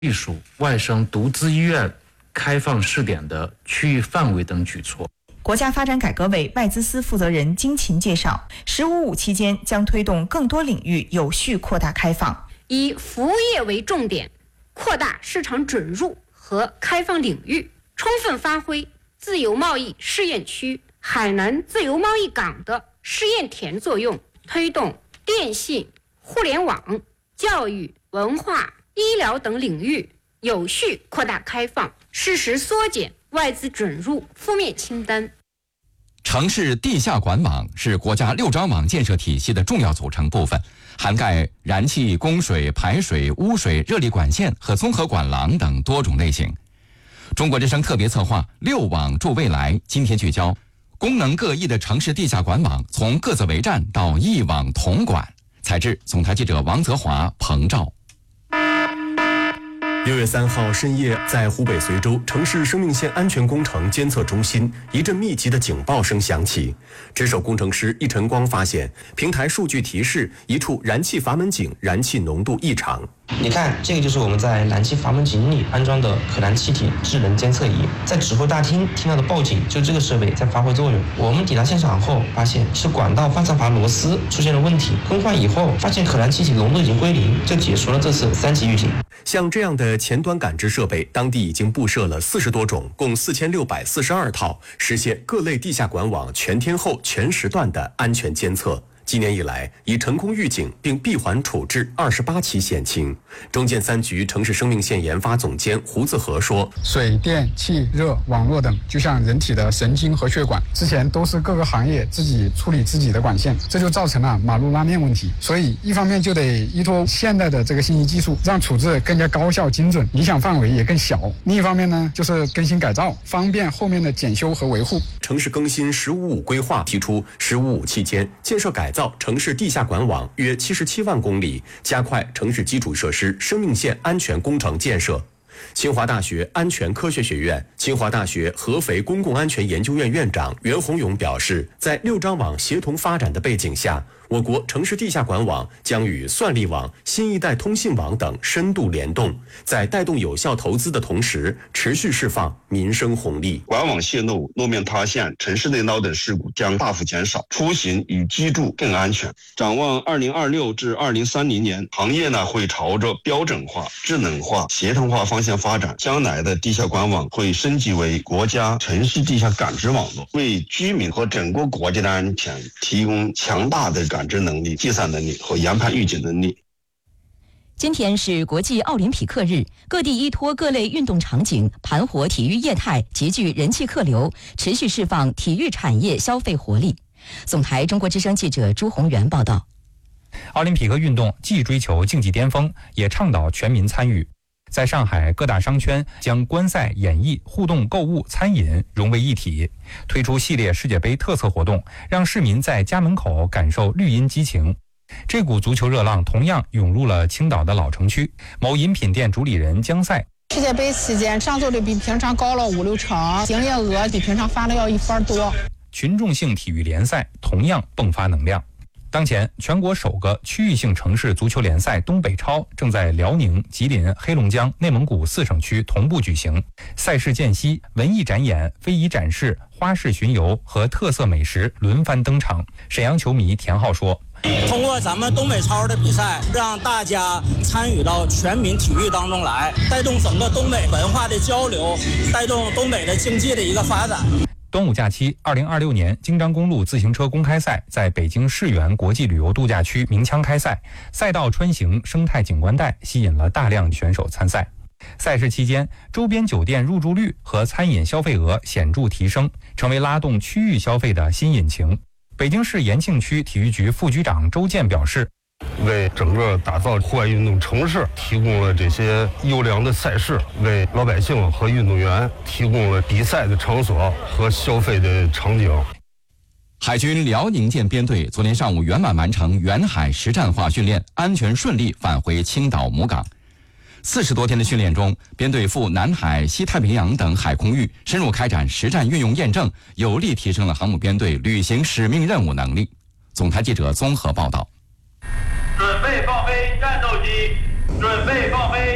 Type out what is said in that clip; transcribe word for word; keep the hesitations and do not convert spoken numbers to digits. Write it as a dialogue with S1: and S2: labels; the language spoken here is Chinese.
S1: 隶属外省独资医院开放试点的区域范围等举措。
S2: 国家发展改革委外资司负责人金勤介绍，十五五期间将推动更多领域有序扩大开放，
S3: 以服务业为重点，扩大市场准入和开放领域，充分发挥自由贸易试验区、海南自由贸易港的试验田作用，推动电信、互联网、教育、文化、医疗等领域有序扩大开放，适时缩减外资准入负面清单。
S4: 城市地下管网是国家六张网建设体系的重要组成部分，涵盖燃气、供水、排水、污水、热力管线和综合管廊等多种类型。中国之声特别策划六网助未来，今天聚焦功能各异的城市地下管网，从各自为战到一网统管。采制总台记者王泽华、彭照。
S5: 六月三号深夜，在湖北随州城市生命线安全工程监测中心，一阵密集的警报声响起。值守工程师易晨光发现，平台数据提示一处燃气阀门井燃气浓度异常。
S6: 你看，这个就是我们在燃气阀门井里安装的可燃气体智能监测仪，在指挥大厅听到的报警，就这个设备在发挥作用。我们抵达现场后，发现是管道翻插阀螺丝出现了问题，更换以后发现可燃气体浓度已经归零，就解除了这次三级预警。
S5: 像这样的前端感知设备，当地已经布设了四十多种，共四千六百四十二套，实现各类地下管网全天候、全时段的安全监测。今年以来，已成功预警并闭环处置二十八起险情。中建三局城市生命线研发总监胡子和说：“
S7: 水电气热网络等，就像人体的神经和血管，之前都是各个行业自己处理自己的管线，这就造成了马路拉面问题。所以，一方面就得依托现代的这个信息技术，让处置更加高效精准，影响范围也更小；另一方面呢，就是更新改造，方便后面的检修和维护。”
S5: 城市更新“十五五”规划提出，“十五五”期间建设改造城市地下管网约七十七万公里，加快城市基础设施生命线安全工程建设。清华大学安全科学学院、清华大学合肥公共安全研究院院长袁宏勇表示，在六张网协同发展的背景下，我国城市地下管网将与算力网、新一代通信网等深度联动，在带动有效投资的同时，持续释放民生红利。
S8: 管网泄漏、路面塌陷、城市内涝等事故将大幅减少，出行与居住更安全。展望二零二六至二零三零年，行业呢会朝着标准化、智能化、协同化方向发展。将来的地下管网会升级为国家城市地下感知网络，为居民和整个国家的安全提供强大的感知能力、计算能力和研判预警能力。
S9: 今天是国际奥林匹克日，各地依托各类运动场景，盘活体育业态，集聚人气客流，持续释放体育产业消费活力。总台中国之声记者朱宏元报道。
S10: 奥林匹克运动既追求竞技巅峰，也倡导全民参与。在上海，各大商圈将观赛、演艺、互动购物、餐饮融为一体，推出系列世界杯特色活动，让市民在家门口感受绿茵激情。这股足球热浪同样涌入了青岛的老城区。某饮品店主理人江赛：
S11: 世界杯期间上座率比平常高了五六成，营业额比平常发了要一番多。
S10: 群众性体育联赛同样迸发能量。当前，全国首个区域性城市足球联赛东北超正在辽宁、吉林、黑龙江、内蒙古四省区同步举行。赛事间隙，文艺展演、非遗展示、花式巡游和特色美食轮番登场。沈阳球迷田浩说：“
S12: 通过咱们东北超的比赛，让大家参与到全民体育当中来，带动整个东北文化的交流，带动东北的经济的一个发展。”
S10: 端午假期，二零二六年京张公路自行车公开赛在北京世园国际旅游度假区鸣枪开赛，赛道穿行生态景观带，吸引了大量选手参赛。赛事期间，周边酒店入住率和餐饮消费额显著提升，成为拉动区域消费的新引擎。北京市延庆区体育局副局长周健表示，
S13: 为整个打造户外运动城市提供了这些优良的赛事，为老百姓和运动员提供了比赛的场所和消费的场景。
S4: 海军辽宁舰编队昨天上午圆满完成远海实战化训练，安全顺利返回青岛母港。四十多天的训练中，编队赴南海、西太平洋等海空域深入开展实战运用验证，有力提升了航母编队履行使命任务能力。总台记者综合报道。
S14: 准备放飞战斗机，准备放飞